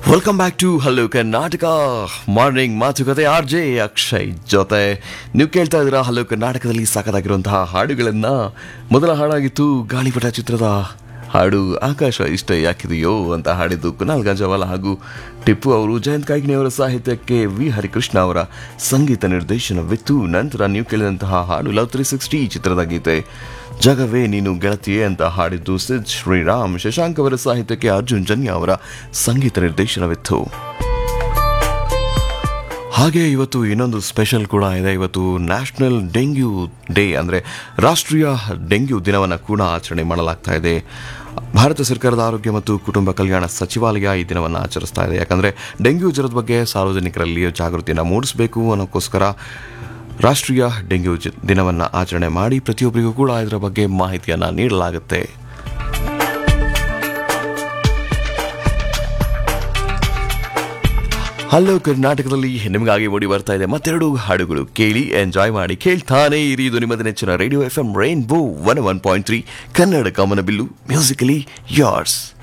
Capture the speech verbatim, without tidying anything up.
Welcome back two hello Karnataka morning ಮಾತುಕತೆ R J Akshay ಜೊತೆ ನೀವು ಕೇಳ್ತಾ ಇದ್ದೀರಾ ಹಲೋ ಕರ್ನಾಟಕದಲ್ಲಿ ಸಾಕದಾಗಿರುವಂತಹ ಹಾಡುಗಳನ್ನ. ಮೊದಲ ಹಾಡಾಗಿತ್ತು ಗಾಳಿಪಟ ಚಿತ್ರದ ಹಾಡು ಆಕಾಶ ಇಷ್ಟ ಯಾಕಿದೆಯೋ ಅಂತ ಹಾಡಿದ್ದು ಕುನಾಲ್ ಗಂಜವಾಲ ಹಾಗೂ ಟಿಪ್ಪು ಅವರು. ಜಯಂತ್ ಕಾಯ್ಕಿಣಿಯವರ ಸಾಹಿತ್ಯಕ್ಕೆ ವಿ ಹರಿಕೃಷ್ಣ ಅವರ ಸಂಗೀತ ನಿರ್ದೇಶನವಿತ್ತು. ನಂತರ ನೀವು ಕೇಳಿದಂತಹ ಹಾಡು ಲವ್ ತ್ರೀ ಸಿಕ್ಸ್ಟಿ ಚಿತ್ರದ ಗೀತೆ ಜಗವೇ ನೀನು ಗೆಳತಿಯೇ ಅಂತ ಹಾಡಿದ್ದು ಸಿದ್ ಶ್ರೀರಾಮ್. ಶಶಾಂಕ್ ಅವರ ಸಾಹಿತ್ಯಕ್ಕೆ ಅರ್ಜುನ್ ಜನ್ಯ ಅವರ ಸಂಗೀತ ನಿರ್ದೇಶನವಿತ್ತು. ಹಾಗೆ ಇವತ್ತು ಇನ್ನೊಂದು ಸ್ಪೆಷಲ್ ಕೂಡ ಇದೆ. ಇವತ್ತು ನ್ಯಾಷನಲ್ ಡೆಂಗ್ಯೂ ಡೇ ಅಂದರೆ ರಾಷ್ಟ್ರೀಯ ಡೆಂಗ್ಯೂ ದಿನವನ್ನು ಕೂಡ ಆಚರಣೆ ಮಾಡಲಾಗ್ತಾ ಇದೆ. ಭಾರತ ಸರ್ಕಾರದ ಆರೋಗ್ಯ ಮತ್ತು ಕುಟುಂಬ ಕಲ್ಯಾಣ ಸಚಿವಾಲಯ ಈ ದಿನವನ್ನು ಆಚರಿಸ್ತಾ ಇದೆ. ಯಾಕಂದರೆ ಡೆಂಗ್ಯೂ ಜ್ವರದ ಬಗ್ಗೆ ಸಾರ್ವಜನಿಕರಲ್ಲಿ ಜಾಗೃತಿಯನ್ನು ಮೂಡಿಸಬೇಕು ಅನ್ನೋಕ್ಕೋಸ್ಕರ ರಾಷ್ಟ್ರೀಯ ಡೆಂಗ್ಯೂ ದಿನವನ್ನು ಆಚರಣೆ ಮಾಡಿ ಪ್ರತಿಯೊಬ್ಬರಿಗೂ ಕೂಡ ಇದರ ಬಗ್ಗೆ ಮಾಹಿತಿಯನ್ನು ನೀಡಲಾಗುತ್ತೆ. ಹಲೋ ಕರ್ನಾಟಕದಲ್ಲಿ ನಿಮಗಾಗಿ ಓಡಿ ಬರ್ತಾ ಇದೆ ಮತ್ತೆರಡು ಹಾಡುಗಳು. ಕೇಳಿ ಎಂಜಾಯ್ ಮಾಡಿ, ಕೇಳ್ತಾನೆ ಇರಿ. ಇದು ನಿಮ್ಮದ ನೆಚ್ಚಿನ radio F M rainbow one one point three Kannada ಕಾಮನಬಿಲ್ಲು ಮ್ಯೂಸಿಕಲಿ ಯಾರ್ಸ್.